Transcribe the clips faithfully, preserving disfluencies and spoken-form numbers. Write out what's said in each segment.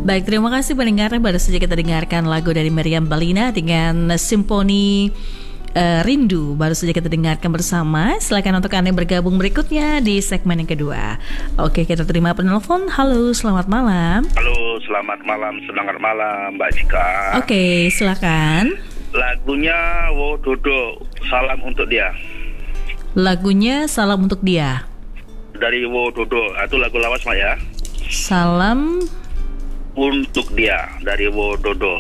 Baik, terima kasih pendengar. Baru saja kita dengarkan lagu dari Meriam Bellina dengan Simfoni uh, Rindu. Baru saja kita dengarkan bersama. Silakan untuk Anda bergabung berikutnya di segmen yang kedua. Oke, kita terima penelpon. Halo, selamat malam. Halo, selamat malam, selamat malam Mbak Jika. Oke, silakan. Lagunya Wododo, salam untuk dia. Lagunya Salam untuk Dia dari Wododo, itu lagu lawas Mbak ya. Salam untuk dia dari Wododo.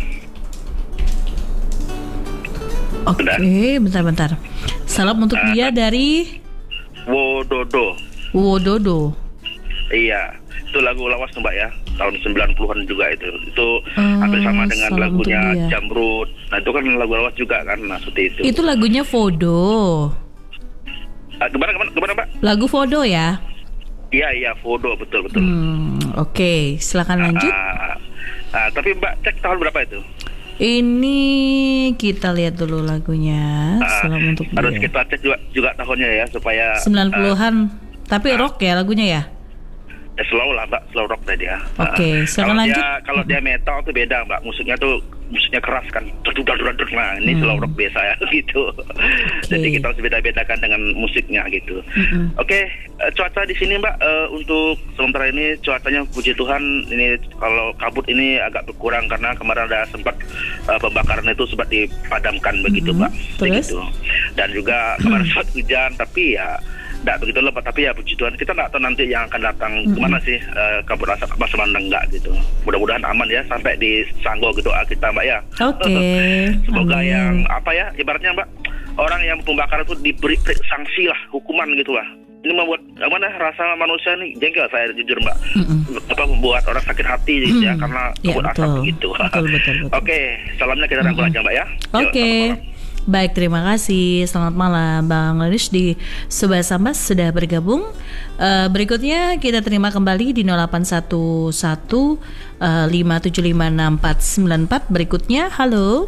Oke, okay, bentar-bentar. Salam untuk uh, dia dari Wododo. Wododo. Iya, itu lagu lawas tuh Mbak ya, tahun sembilan puluhan juga itu. Itu uh, hampir sama dengan lagunya Jamrud. Nah, itu kan lagu lawas juga kan, nah seperti itu. Itu lagunya Fodo. Uh, gimana, gimana, gimana Mbak? Lagu Fodo ya? Iya, iya, Fodo, betul-betul. Hmm, Oke, okay. Silakan lanjut. Uh, uh, uh, tapi Mbak cek tahun berapa itu? Ini kita lihat dulu lagunya. Uh, Salam untuk dia. Harus kita cek juga, juga tahunnya ya supaya sembilan puluhan. Uh, tapi uh, rock ya lagunya ya? Ya slow lah Mbak, slow rock tadi ya. Oke, okay, uh, silakan lanjut. Dia, kalau dia metal tuh beda Mbak, musiknya tuh musiknya keras kan. Nah, ini hmm. slow rock biasa ya gitu. Okay. Jadi kita harus beda-bedakan dengan musiknya gitu. Mm-hmm. Oke, okay, uh, cuaca di sini Mbak uh, untuk sementara ini cuacanya puji Tuhan ini kalau kabut ini agak berkurang karena kemarin ada sempat uh, pembakaran itu sempat dipadamkan begitu mm-hmm. Mbak. Terus? Begitu. Dan juga kemarin sempat hujan tapi ya tidak begitu lebat, tapi ya puji Tuhan kita nggak tahu nanti yang akan datang mm-hmm. kemana sih uh, kabut asap apa semana enggak gitu. Mudah-mudahan aman ya sampai di Sanggo gitu kita Mbak ya. Oke. Okay. Semoga Amin. Yang apa ya ibaratnya Mbak, orang yang pembakaran itu diberi sanksi lah, hukuman gitu lah. Ini membuat mana rasa manusia nih jengkel saya jujur Mbak. Mm-hmm. Apa membuat orang sakit hati gitu mm-hmm. ya karena kabut ya, asap gitu. Betul, betul, betul. Oke, salamnya kita rangkul mm-hmm. aja Mbak ya. Oke. Okay. Baik, terima kasih. Selamat malam Bang Lenis di Subah Sambas sudah bergabung. uh, Berikutnya kita terima kembali di nol delapan satu satu lima tujuh lima enam empat sembilan empat. Berikutnya, halo.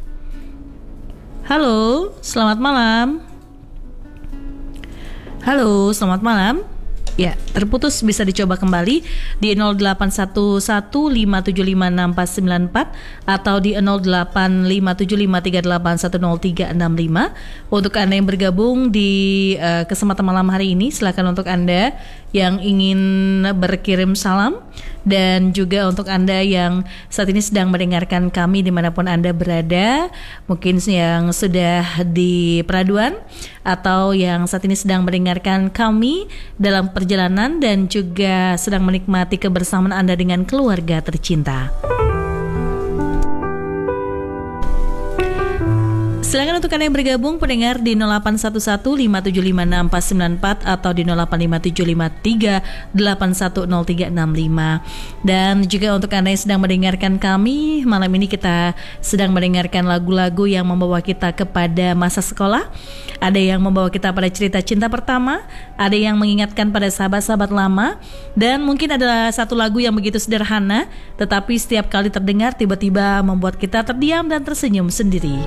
Halo, selamat malam. Halo, selamat malam. Ya, terputus, bisa dicoba kembali di nol delapan satu satu lima tujuh lima enam empat sembilan empat atau di nol delapan lima tujuh lima tiga delapan satu nol tiga enam lima. Untuk Anda yang bergabung di uh, kesempatan malam hari ini, silakan untuk Anda yang ingin berkirim salam dan juga untuk Anda yang saat ini sedang mendengarkan kami dimanapun Anda berada, mungkin yang sudah di peraduan atau yang saat ini sedang mendengarkan kami dalam perjalanan dan juga sedang menikmati kebersamaan Anda dengan keluarga tercinta. Silakan untuk Anda yang bergabung pendengar di nol delapan satu satu lima tujuh lima enam empat sembilan empat atau di nol delapan lima tujuh lima tiga delapan satu nol tiga enam lima. Dan juga untuk Anda yang sedang mendengarkan kami, malam ini kita sedang mendengarkan lagu-lagu yang membawa kita kepada masa sekolah. Ada yang membawa kita pada cerita cinta pertama, ada yang mengingatkan pada sahabat-sahabat lama, dan mungkin adalah satu lagu yang begitu sederhana tetapi setiap kali terdengar tiba-tiba membuat kita terdiam dan tersenyum sendiri.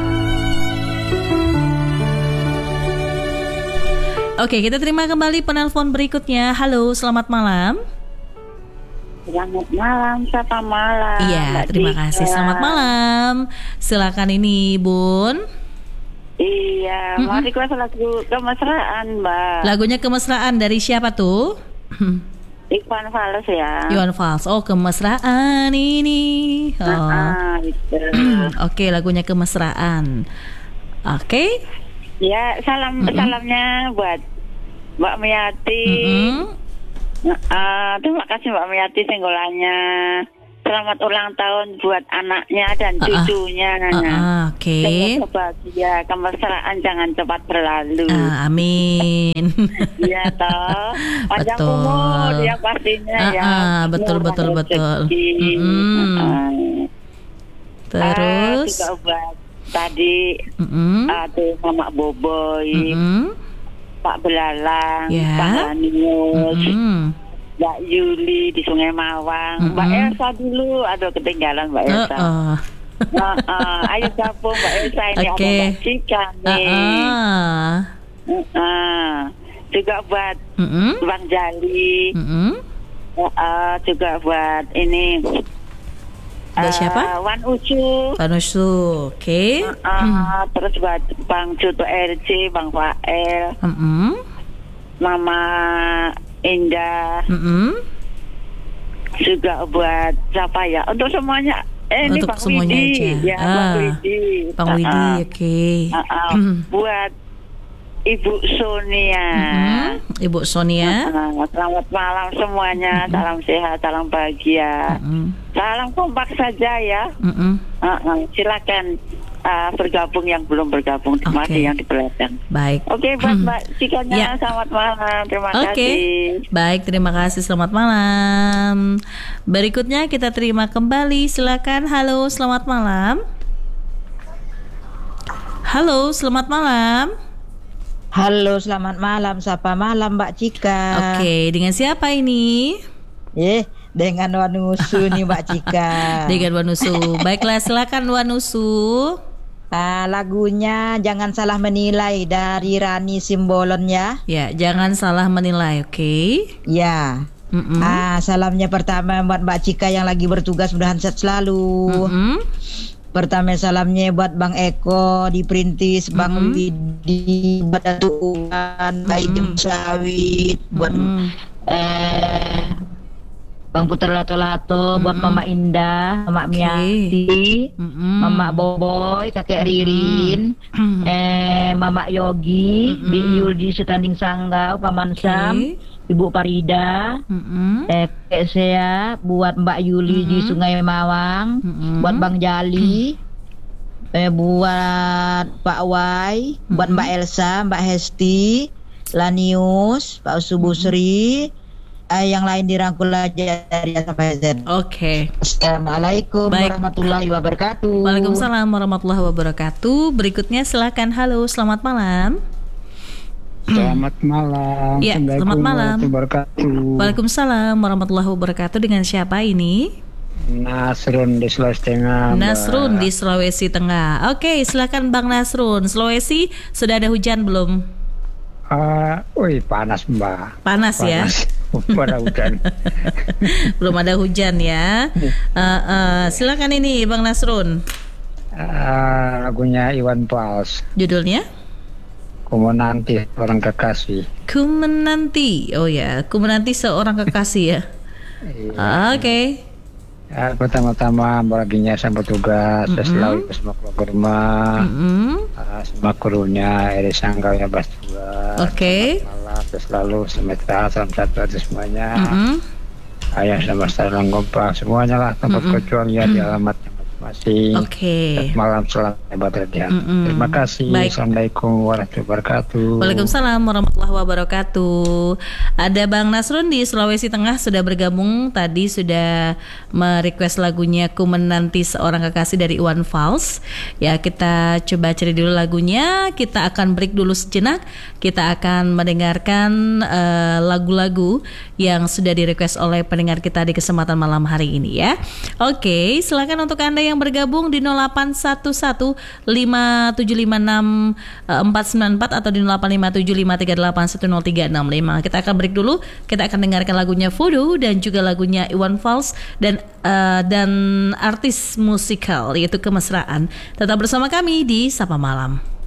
Oke, kita terima kembali penelpon berikutnya. Halo, selamat malam. Selamat malam, selamat malam. Iya, terima kasih. Selamat malam. Silakan ini, Bun. Iya, mau request lagu kemesraan, Mbak. Lagunya kemesraan dari siapa tuh? Iwan Fals ya. Iwan Fals. Oh, kemesraan ini. Oh. Nah, itu. Oke, lagunya kemesraan. Oke. Ya, salam mm-hmm. salamnya buat Mbak Miati. Mm-hmm. Uh, terima kasih Mbak Miati senggolannya. Selamat ulang tahun buat anaknya dan cucunya. Uh, uh, uh, Oke. Okay. Semoga bahagia, kemesraan jangan cepat berlalu. Uh, amin. Iya toh. Panjang umur ya pastinya uh, ya. Uh, betul betul betul. Mm-hmm. Uh, Terus. Uh, juga buat tadi mm-hmm. ada Mama Boboy, mm-hmm. Pak Belalang, yeah. Pak Hanius, mm-hmm. Mbak Yuli di Sungai Mawang, mm-hmm. Mbak Elsa dulu, aduh ketinggalan Mbak Elsa. Uh-uh. uh, uh, ayo gabung Mbak Elsa ini okay. Ada Mbak Cika nih. Uh-uh. Uh, uh. Juga buat mm-hmm. Bang Jali, mm-hmm. uh, juga buat ini. Buat siapa? Uh, Wan Ucu. Panusu, oke. Okay. Uh, uh, terus buat Bang Juto R J, Bang Fael, Mm-mm. Mama Indah, Mm-mm. juga buat siapa ya? Untuk semuanya. Eh, ini Untuk Bang semuanya Widi, aja. ya, Ah, Bang Widi. Bang Widi, Uh, oke. Okay. uh, uh, buat Ibu Sonia. Mm-mm. Ibu Sonia. Uh, selamat malam semuanya, Mm-mm. salam sehat, salam bahagia, Mm-mm. salam kompak saja ya. Mm-mm. Uh, uh, silakan uh, bergabung yang belum bergabung, terima Oke. kasih yang di belakang. Baik. Oke, buat Mbak Cikanya, Ya. selamat malam, terima Oke, kasih. baik, terima kasih. Selamat malam. Berikutnya kita terima kembali. Silakan. Halo, selamat malam. Halo, selamat malam. Halo, selamat malam. Sapa malam, Mbak Cika. Oke, dengan siapa ini? Eh, dengan Wanusu nih, Mbak Cika. Dengan Wanusu. Baiklah, silakan Wanusu. Ah, lagunya Jangan Salah Menilai dari Rani Simbolon ya. Ya, jangan salah menilai, oke? Ya. Mm-mm. Ah, salamnya pertama buat Mbak Cika yang lagi bertugas, mudahan sehat selalu. Mm-mm. Pertama salamnya buat Bang Eko di Perintis, Bang Mm-mm. Widi, buat Atuan, Mbak Ijem Sawit, buat Mm-mm. eh Bang Putra Lato-Lato, buat Mama Indah, Mama Oke. Miati, Mm-mm. Mama Boboy, Kakek Ririn, Mm. eh Mama Yogi, Mm-mm. Bi Yuldi Setanding Sanggau, Paman Oke. Sam, Ibu Parida, Mm-mm. eh Kakek Sea, buat Mbak Yuli di Mm-mm. Sungai Mawang, Mm-mm. buat Bang Jali, eh buat Pak Wai, buat Mbak Elsa, Mbak Hesti, Lanius, Pak Subusri, eh, yang lain dirangkul aja dari A sampai Z. Oke. Assalamualaikum Baik. warahmatullahi wabarakatuh. Waalaikumsalam warahmatullahi wabarakatuh. Berikutnya silakan. Halo, selamat malam. Selamat malam. Ya, Assalamualaikum selamat malam. warahmatullahi wabarakatuh. Waalaikumsalam warahmatullahi wabarakatuh. Dengan siapa ini? Nasrun di Sulawesi Tengah. Mbak. Nasrun di Sulawesi Tengah. Oke, silakan Bang Nasrun. Sulawesi sudah ada hujan belum? Ah, wih panas Mbak. Panas, ya. Pada hujan. Belum ada hujan ya. Uh, uh, silakan ini Bang Nasrun. Ah, lagunya Iwan Fals. Judulnya? Ku mau nanti orang kekasih. Ku menanti. Oh ya, ku menanti seorang kekasih ya. Iya. Oke. Ya, pertama-tama baginya sama tugas, saya selalu semua keluarga rumah, Mm-mm. ah, semua krunya, Eri Sanggau ya Bas tugas. Oke. Malam saya selalu semetra salam satu aja semuanya. Mm-mm. Ayah sama salam kompak semuanya lah tanpa kecuali ya di alamatnya masing-masing. Oke. Malam selamat ibadah dia. Mm-mm. Terima kasih. Baik. Assalamualaikum warahmatullahi wabarakatuh. Waalaikumsalam warahmatullahi wabarakatuh. Ada Bang Nasrun di Sulawesi Tengah sudah bergabung. Tadi sudah merequest lagunya Ku Menanti Seorang Kekasih dari Iwan Fals. Ya, kita coba cari dulu lagunya. Kita akan break dulu sejenak. Kita akan mendengarkan eh, lagu-lagu yang sudah direquest oleh pendengar kita di kesempatan malam hari ini ya. Oke, silakan untuk Anda yang bergabung di nol delapan satu satu lima tujuh lima enam empat sembilan empat atau di nol delapan lima tujuh lima tiga delapan satu nol tiga enam lima. Kita akan break dulu. Kita akan dengarkan lagunya Voodoo dan juga lagunya Iwan Fals dan uh, dan artis musikal yaitu Kemesraan. Tetap bersama kami di Sapa Malam.